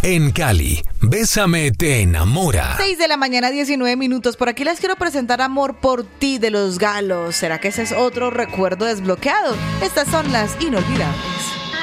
En Cali, Bésame te enamora. 6 de la mañana, 19 minutos. Por aquí les quiero presentar Amor por ti de Los Galos. ¿Será que ese es otro recuerdo desbloqueado? Estas son las inolvidables.